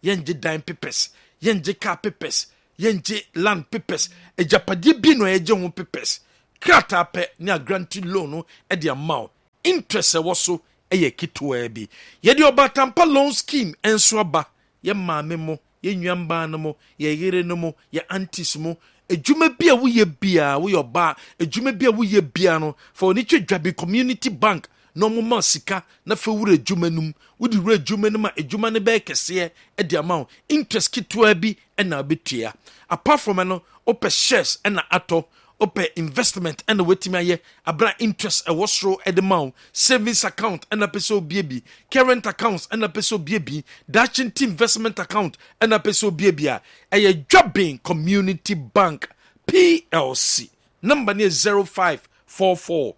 yɛngye dan papers yɛngye car papers yɛngye land papers agyapadeɛ bi no yɛgye ho papers krataa pɛ ne a granting loan no de ama wo interest ɛwɔ so ɛyɛ ketewaa bi yɛde ɔbatampa loan scheme nso aba yɛ maame mo yɛ nnuambaa no mo yɛ yere no mo yɛ aunties mo adwuma bi a woyɛ bia woyɛ ɔbaa adwuma bi a woyɛ bia no fa wɔn twa dwabe community bank na ɔmo ma sika na fa wura adwuma no mu wode wura adwuma no ma adwuma no bɛyɛ kɛseɛ de ama wo interest ketewaa bi ɛna wobɛtua apart from no wopɛ shares ɛna atɔ wopɛ investment ɛna watumi ayɛ abra interest ɛwɔ soro ɛde ma wo savings account ɛna pɛ sɛ obie bi current accounts ɛna pɛ sɛ obie bi dachinti investment account ɛna pɛ sɛ obie bi a ɛyɛ Dwabin Community Bank PLC number ne 0544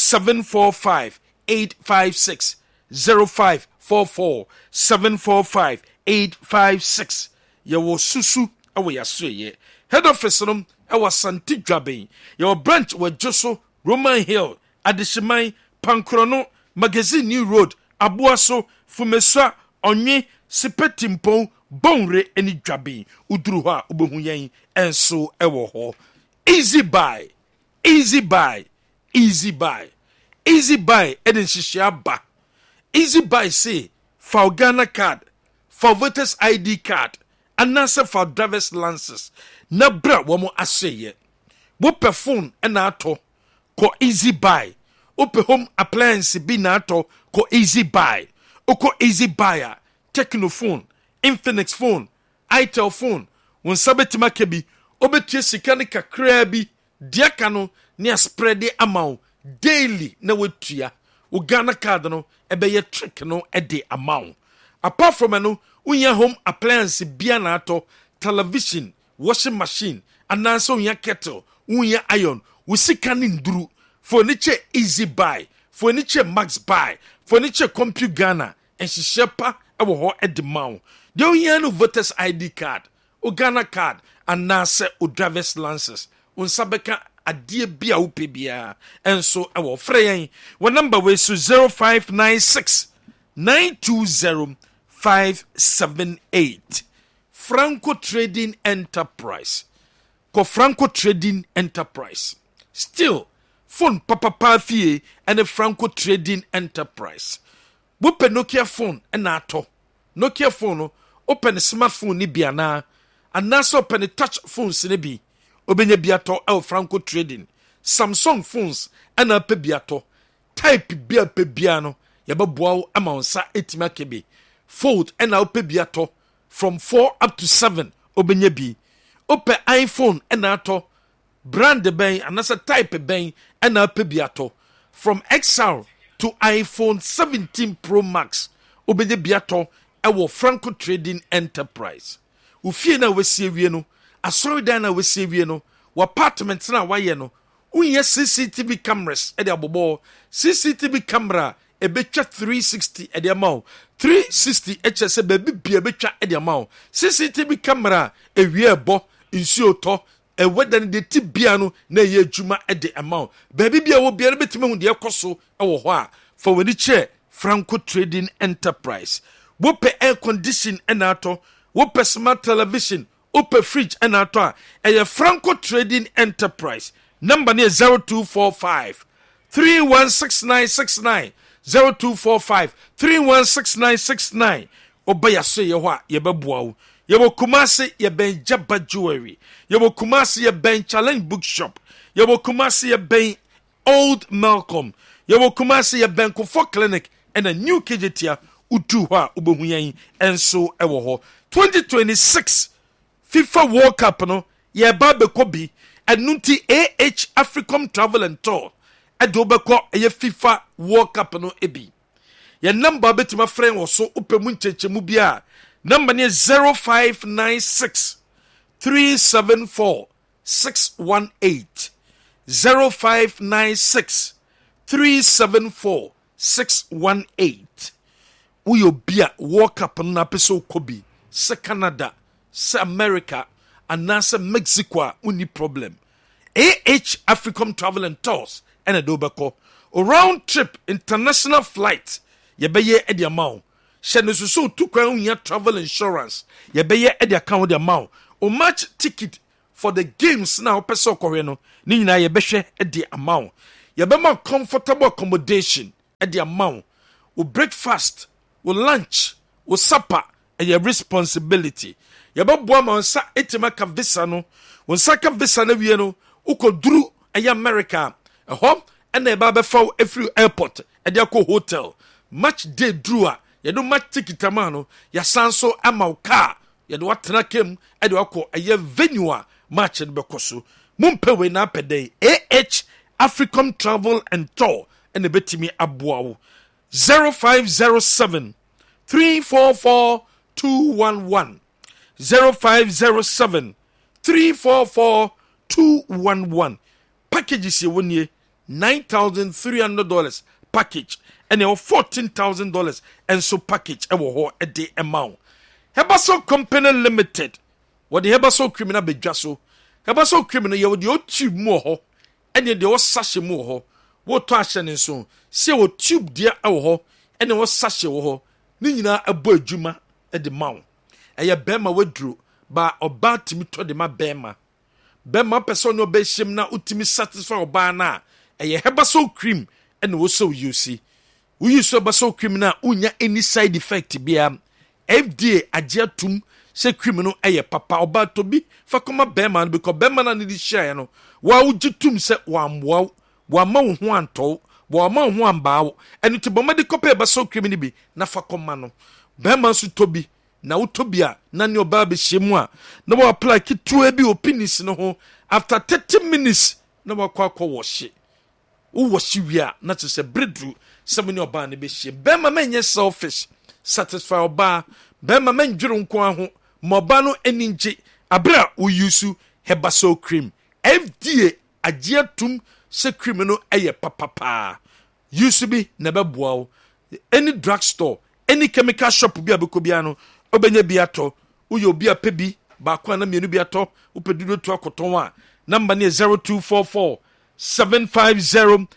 745 856 0544 745 856 yɛwɔ susu ɛwɔ yɛasoɛyɛ head office no ɛwɔ Santi Dwabin yɛwɔ branch wɔ Joso Roman Hill Adehyeman Pankrono Magazine New Road Aboaso Fumesua Onye Sipetimpon Bonre ani Dwabin uduru hɔ a wobɛhu yɛn ɛnso ɛwɔ hɔ easy buy easy buy easy buy easy buy ɛde nhyehyɛ aba easy buy say for Ghana card for voters ID card anaasɛ for driver's licenses na bra wɔn asɛyɛ wopɛ phone ɛna atɔ kɔ easy buy wopɛ home appliance bi na atɔ kɔ easy buy okɔ easy buy a Techno phone Infinix phone Itel phone wɔn nsa bɛtuma ka bi wobɛtua sika ne kakraa bi deɛ ka no ne aspread ama wo daily na watua wo Ghana card no ɛbɛyɛ trick no ɛde ama wo apart from no wonya home appliance bia na atɔ television washing machine anaasɛ wonya kettle wonya iron wo sika ne nduru furniture easy buy furniture max buy furniture compute Ghana nhyehyɛ pa ɛwɔ hɔ ɛde ma wo deɛ wonya no voters ID card o Ghana card anaasɛ o driver's license wo nsa bɛka adeɛ bi a wopɛ biara ɛnso ɛwɔ frɛ yɛn wɔ number wei so 0596 920 578 Franco Trading Enterprise Franco Trading Enterprise still phone papa fie and Franco Trading Enterprise wopɛ Nokia phone ɛna atɔ Nokia phone no open smartphone ni bia na anaasɛ open touch phones ni bi obenya bi atɔ Franco Trading Samsung phones ɛna apɛ bi atɔ type bi apɛ bia no yɛbɛboa wo ama wo nsa ɛtumi akɛbe fold ɛna wopɛ bi atɔ from 4 up to 7 obenya bi opɛ iPhone ɛna atɔ brand bɛn anasa type bɛn ɛna apɛ bi atɔ from XR to iPhone 17 Pro Max obenya bi atɔ ɛwɔ Franco Trading Enterprise ufie na wasie wie no asɔre dan na wasie wie no wa apartment na wayɛ no unyɛ CCTV cameras ɛde abobɔ CCTV camera ebetwa 360 ɛde ama wo 360 ɛkyɛ sɛ baabi bia betwa ɛde ama wo CCTV camera ewie ɛbɔ nsuo tɔ ɛwɛda ne de ti bia no na ɛyɛ adwuma ɛde ama wo baabi bia wo bia no betumi hu de ɛkɔ so ɛwɔ hɔ a fa wani kyɛ Franco Trading Enterprise wopɛ air condition ɛna atɔ wopɛ smart television wopɛ fridge ɛna atɔ a ɛyɛ Franco Trading Enterprise number ne 0245 316969 0245 316969 obaya so ye ho a ye beboa wo ye bo Kumasi ye ben Jaba Jewelry ye bo Kumasi ye ben Challenge Bookshop ye bo Kumasi ye ben Old Malcolm ye bo Kumasi ye ben Kofo Clinic and a new KJT utu ho a obohu yan enso ewo ho 2026 FIFA World Cup no ye ba bekɔ bi enunti AH Africom Travel and Tour ɛde wobɛkɔ ɛyɛ FIFA World Cup no ebi yɛ number betima frɛ wɔ so wopɛ mu nkyɛnkyɛmu bi a number ne 0596 374 618 0596 374 618 woyɛ obi a World Cup no na pɛ sɛ wokɔ bi sɛ Canada sɛ America anaasɛ Mexico a wonni problem AH Africom Travel and Tours ɛna de wobɛkɔ round trip international flight yɛbɛyɛ ɛde ama wo hyɛ no so tu kwan unya travel insurance yɛbɛyɛ ɛde account de amount o match ticket for the games na opese okɔhwe no ni nyina yɛbɛhwɛ ɛde amount yɛbɛma comfortable accommodation ɛde amount o breakfast o lunch o supper ɛyɛ responsibility yɛbɛboa ma nsa etima ka visa no nsa ka visa na wie no ukoduru ɛyɛ America ɛhɔ ɛna ɛba bɛfa every airport ɛde akɔ hotel match day drew a yɛdo match ticket ama no yɛsan so ama wo car yɛde watena kem ɛde wakɔ ɛyɛ venue a match no bɛkɔ so mompɛ wei na apɛdɛ African Travel and Tour ɛna bɛtumi aboa wo 0507 344 211 0507 344 211 packages yɛ wɔnie $9,300 package and $14,000 and so package ɛwɔ hɔ ɛde amount Hebaso Company Limited what the Hebaso criminal bedwa so Hebaso criminal yɛ wɔde tube mu hɔ ɛne de wɔ sachet mu hɔ wo to ahyɛ ne so se wo tube dia ɛwɔ hɔ ɛne wɔ sachet wɔ hɔ ne nyinaa ɛbɔ adwuma ɛde mount ɛyɛ bɛma waduro ba ɔba timi tɔ de ma bɛma person no bɛhyem na utimi satisfy ɔba na ɛyɛ Hebaso cream ɛne wo so use we use Hebaso cream na unya any side effect bia FDA agiatum se cream no ɛyɛ papa ɔba to bi fa kɔma bɛma no because bɛma na ne di share no wa ugitum se wa mwa wa ma wo ho antɔ wa ma wo ho ambaawo ɛno ti bɔma de kɔpɛ Hebaso cream ni bi na fa kɔma no bɛma so to bi na utobia na ne oba be hyemu a na wa apply kitua bi opinis no ho after 30 minutes na wa kwa wɔhye wo wɔhye wi a na te sɛ bredu sɛ ne oba ne be hye bema menye selfish satisfy oba bema menjuru nko aho mo oba no aninje abra wo use Hebaso cream FDA agiatum se cream no ɛyɛ papapa use bi na bɛboa wo any drugstore any chemical shop bi abekobia no obenya biato uyo bia pebi ba kwa na mienu biato upedudo to akoton a number ne 0244 750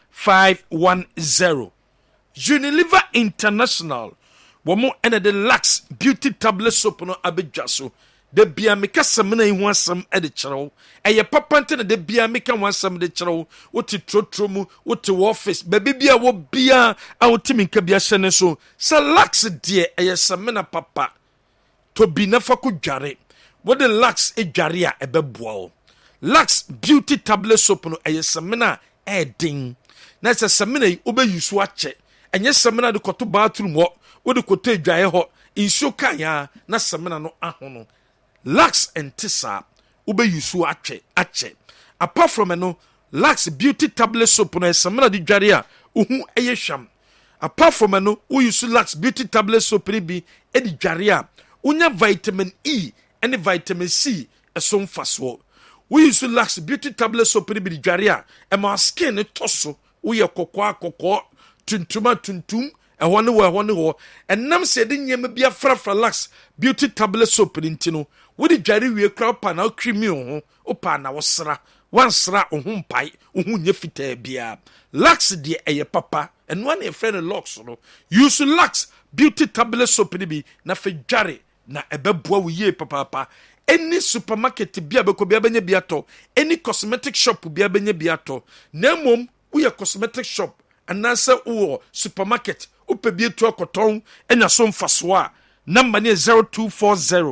510 Unilever International womo ene de Lux beauty tablet soap no abedwa so de bia meka samna yi ho asam e de kyerɛw eye papante na de bia meka ho asam de kyerɛw wote trotro mu wote office baby bia wo bia a wote minka bia hyɛ so sa Lux de eye samna papa to be never could dware what the Lux e dware a ebeboa Lux beauty tablet soap no eye semina e ding na se semina yi obeyusu ache enye semina de koto bathroom ho wo de koto dwae ho insuo kan ya na semina no ahono Lux and Tisa obeyusu ache apart from no Lux beauty tablet soap no semina de dware a ohu eye hwam apart from no wo use Lux beauty tablet soap ni bi e de dware a unya vitamin E and vitamin C esom faso we use Lux beauty tablet soap ni bi dware a ma skin ne toso wo ye kokko tuntum ehwo ne ho enam se de nyem bia frafra Lux beauty tablet soap ni ntino wo de dware wie kra pa na creamy ho o pa na wo sra wansra ho mpai ho nya fitaa bia Lux de eye papa and one e friend Lux no use Lux beauty tablet soap ni bi na fe dware na ebeboa wo ye papa any supermarket bia beko bia benya biato any cosmetic shop bia benya biato na mom wo ye cosmetic shop anansa wo supermarket upe bia to akoton enya so mfaso a number ne 0240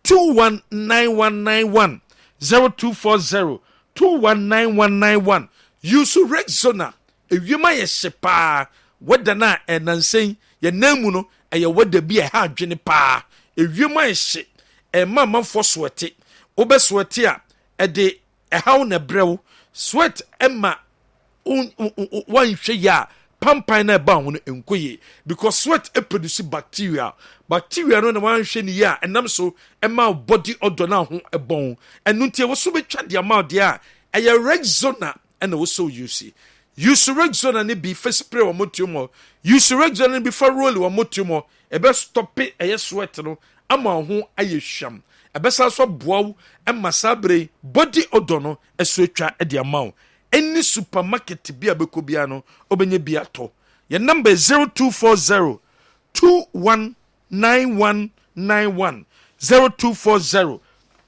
219191 0240 219191 use Rexona ewiema ye shepa weda na enansen ye namu no eye weda bi e ha adwene pa ewiema ye hye mama fo sweat obe sweat a ede haw na brew sweat emma wan hwe ya pampan na ba ho no enkoye because sweat produce bacteria no na wan hwe ni ya enam so emma body odor na ho ebon enu ntie wo so betwa de ama de a eye Rexona na wo so use Rexona ne bi face spray wo motumo use Rexona ne bi fa roll wo motumo ebe stop eye sweat no ama ho aye hwam ebesa so boaw emma sabre body odor no eso etwa de ama any supermarket bia beko bia no obenye bia to your number is 0240 219191 9191 0240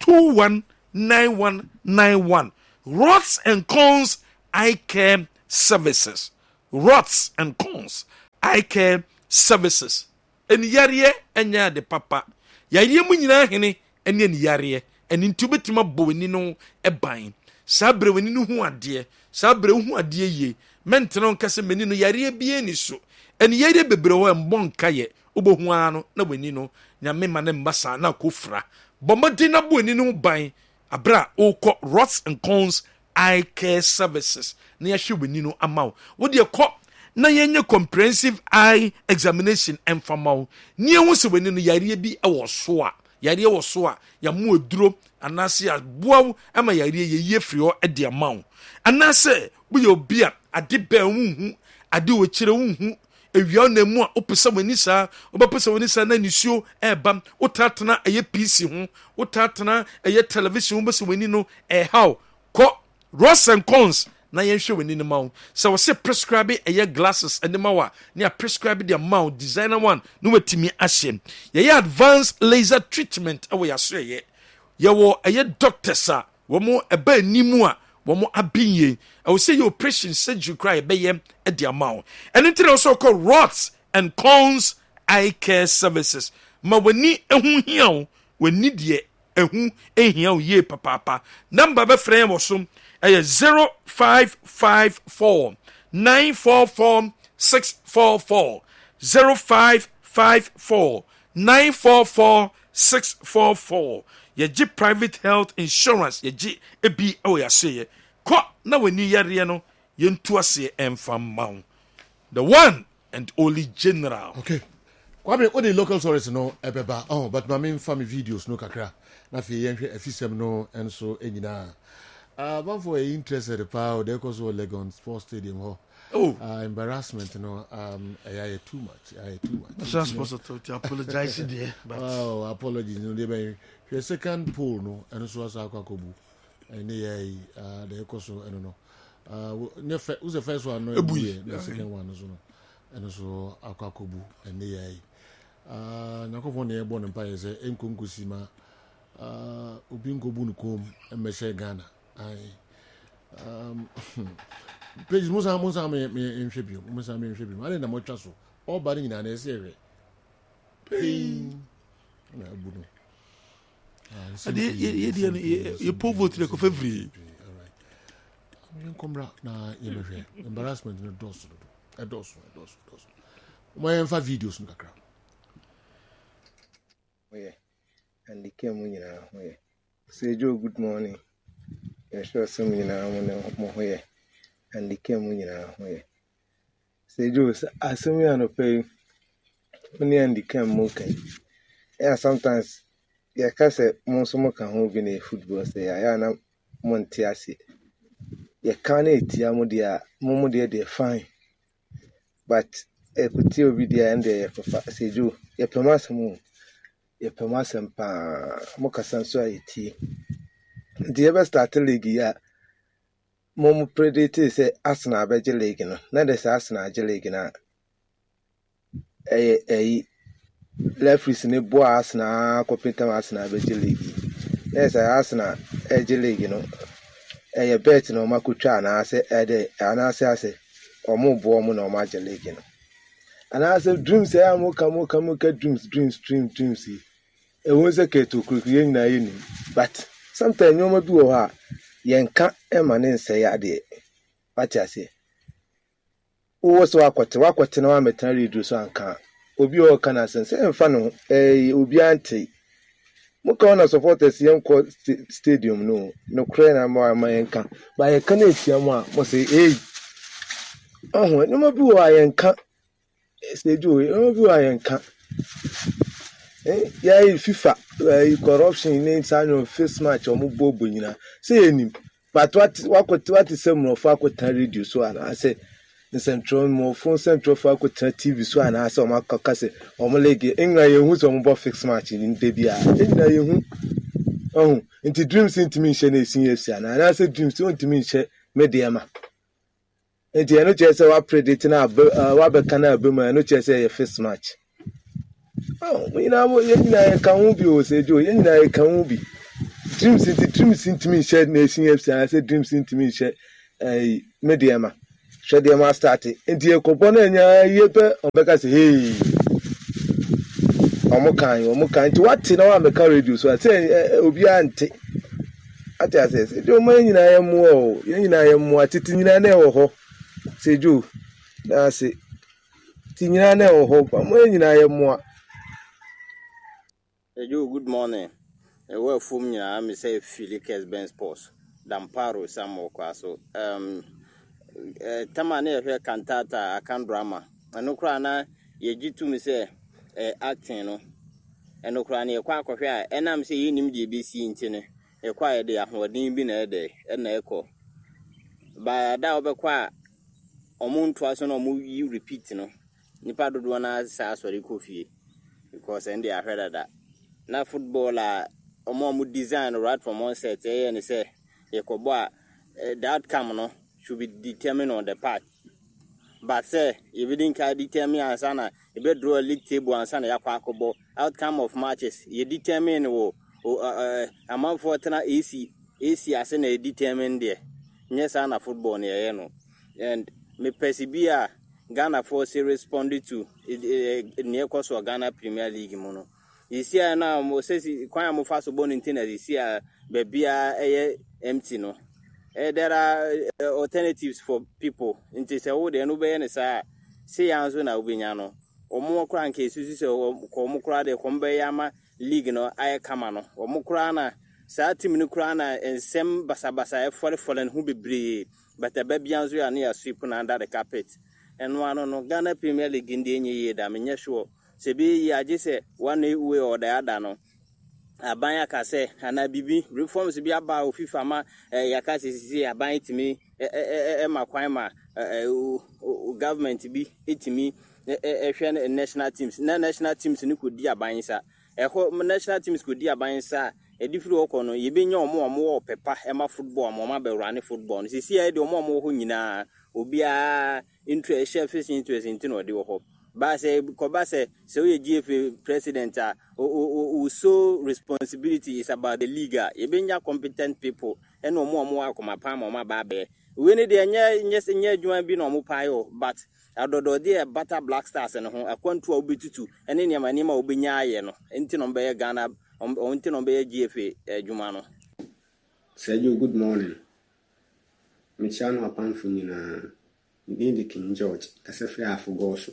219191. Rods and Cones Eye Care Services. Rods and Cones Eye Care Services. En yariye enya de papa. Yariye mu nyina hene ene ni yariye. En intubetima boweni no eban. Sabre weni no hu ade. Sabre hu ade ye. Menteno nkase meni no yariye bie ni so. En yariye bebre ho embon kaye. Obohu ano na weni no nyame ma ne mbasa na kofra. Bomodi na boweni no ban. Abra oko Rods and Cones Eye Care Services. Na yahwe weni no amaw. Wo de ko na yenye comprehensive eye examination emfamao nie hu se weni no yare bi ewo so a yare wo so a ya mu aduro anase aboa ama yare ye firi ho de amaw anase bu ye obi a ade ba hu ade wo kire hu ewia na mu a opesa weni sa obapesa weni sa na nisuo eba otatena eye PC ho otatena eye television ho bese weni no how ko Rods and Cones na yenhwe weni ne mawo so we say prescribe eye glasses and mawa na prescribe the amount designer one no wetimi ahye ye advanced laser treatment awo ya so ye wo eye doctors a wo mo eba animu a wo mo abinye I will say your operation surgery cry be ye e the amount and it also called Rods and Cones Eye Care Services ma wani ehu hia wani de ehu ehia ye papa number be frame wo so 0554 944 644 0554 944 644 ye private health insurance ye ebi o ya say ko na wani yare no ye ntu ase emfam maw the one and only general. Okay, kwame all the local stories no ebeba but my main family videos no kakra na fi yenhwe afisem no enso enyina one for interested power they cause Legon Sports Stadium embarrassment too much I'm supposed to apologize there but apologies no dey be second poll no and so as akwakobu and they cause no who's the first one no the second one so no and so akwakobu and they nakofo na ebo npa yese enkonkosima obi nkobu nkom emeshe Ghana page musa me nhwebio ale na mo twa so all body nyina na ese ewe na abuno ye povote le ko fevrier all right na yemehwe embarrassment no dos mo enfa videos nkakra oye and the came nyina oye say Joe good morning. Sure some mo here and the came here. Say Joe, assume you no pay money and the came okay. Yeah, sometimes yeah, cause most of can hold in a football say I am Montiasi. You can't eat ya modia they fine. But a kuti obi there and there say Joe, you permas mo. You permas and pa mokasan so iti. The ever started league ya Momo predate say Arsenal beje league no na de say Arsenal je league na referees ne bo Arsenal compete Arsenal beje league yes Arsenal eje league no bet no makutwa na say na say omo bo omo na omo je league no and I say dreams say amoka dreams e won say ke to kukuye na yini but sometimes you might do ha yenka emanin say ade what I say wo so akwete na wa metan redu so anka obi o kana sense emfa no obi ante muka ona supporters yenko stadium no kre na ma yenka ba yenka na etia mu a mo say no ma bi wo yenka stadium no bi wo yenka yeah, FIFA corruption in inside face match or bobo nyina say enim but what is some of aqua radio so and I say the central more phone central for aqua TV so and I saw my kakase or lege England you some bo fix match in debia England you into dreams into me shene sin and I say dreams want to me she mediama and the no just say what predict na wa be kana be ma no just say face match Oh, we now can be or say Joe, you can be. Dreams into me shed nation FC. I said dreams into me shed a mediama. Shed the master started. And dear Copona and Yepe or because hey. Omokan to what in our radio. So I say, Obiante. I say, don't mind I am more, Titina never say Joe. That's it. Tina never hope. I'm when I am more. Joe, good morning. Well, for me, I'm say Felix Ben Sports, Damparo, Samuel Quaso. Tamane here cantata, I can drama. And no crana, ye to me say, acting, no. And no crani, a quack of here, and I'm saying him GBC in Tine, a quiet day, who had been a day, and echo. By a doubt, a quiet, or moon twice on a movie you repeat, no. Nipa do one as SAS or the coffee, because and they are heard of that. Na footballer omo design right from one set and say the outcome no should be determined on the part, but say if you didn't determine ansana you better draw a league table ansana yakwakobo outcome of matches you determine amount for tena AC as na determine there yes ana football near no and me persevere Ghana force responded to near course of Ghana Premier League mono. You see now Moses quite more fast born in Tina this year, baby empty no. There are alternatives for people. Into say oh they no be any say answer na ubinyano. Or more crank cases or komukra de kombayama league no I kamano. Or mukrana sa team no krana and sem basabasa fallen who be brave, but the baby answer are near sweeping under the carpet. And one no Ghana Premier League in the year, I mean, sure. Sebi ya jise one way or the other no. Abanya kase ana bibi reforms bi aba ofifa ma yakase sisi abanya timi makwan government bi etimi hwe national teams na national teams ni kodi abanya sa national teams kodi abanya sa edifiri okọ no yebenya omo pepa ema football omo ba run football sisi ya de omo ho nyina obia interest into no de ho ba say so ye GFA president so responsibility is about the league yebenya competent people and omo akoma pam omo ba be we need the nya adwuma bi no omo payo but adodo de Bata Black Stars no ho akwantu obetutu ene niam obenya aye no enti no be Ghana enti no be GFA adwuma no. Sergio, good morning. Michano apanfu nyina ndi King George kasefre afogoso.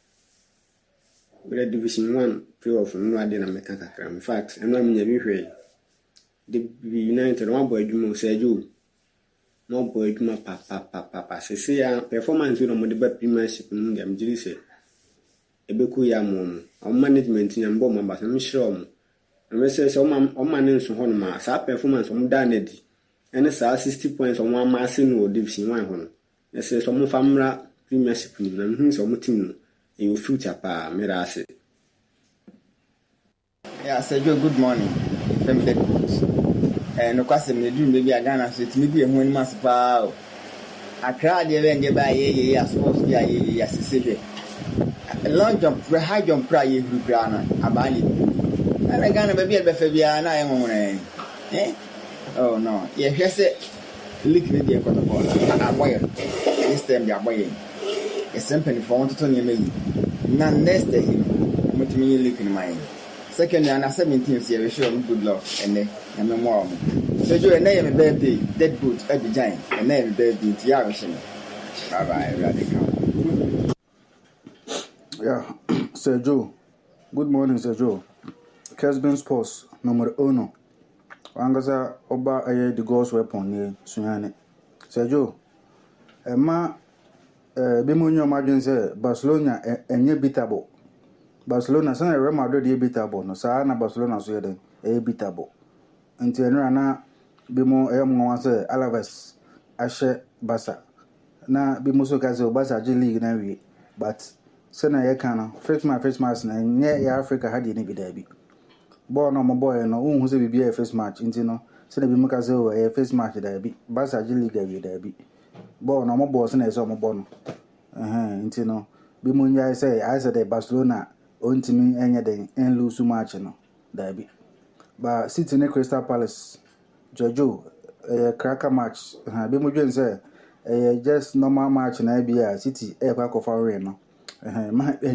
We Division 1 playoff no ade na meka kakra. In fact, eno am nya bi hwe. The United one boy adwuma Sergio. No boy adwuma papa. Se ya performance no mo de ba premiership no ngam jiri se. Ebeku ya mo. Management nya mbo mamba se mhire mo. Me say o man nso ho no ma sa performance o da na di. Ene sa 60 points o mo amase no Division 1 ho no. E say so mo famra premiership no na hu so mo team no. In future pa mirase. Yeah, Sergio, good morning. From the books. No question me dream baby Ghana so it me be ehun mas pa. Accra de when dey buy ye sports ya ye sisebe. Long jump, high jump pra ye hu Ghana abali. Na Ghana baby be fa bia na ehun oh no. Ye hwe se league me dey kono ko. Aboye. This time dey aboye. Simply for one to me. Now next day, what me look in mind. Secondly, and 17th year, we show good luck and then more. So you and I birthday, dead boot at the giant, and then birthday to Yarishim. Bye bye, radical. Yeah, Sergio. Good morning, Sergio. Kesben Sports, number 1. Wangaza Oba aye the Ghost weapon near Sunyane. Sergio, Emma. Bimunyo imagine say Barcelona enye beatable. Barcelona sana Real Madrid e beatable no sa na Barcelona so yeden e beatable. Nti enra na bimu nwa say Alaves ahye Barca. Na bimu so ka say Barca je league na wi but sana ye kana first match na nye ya Africa hadi ni bidabi. Bo no mo boy no unhu say bibia first match nti no sana bimu ka say o first match da bi Barca je league wi da bi. Bo no mo boss na eso mo bo no nti no bi mo nya say I said Barcelona ontimi enye den en lose match no dabi ba City ne Crystal Palace Jojo cracker match ha be mo dwen say just normal match na bia City e kwa kofa win no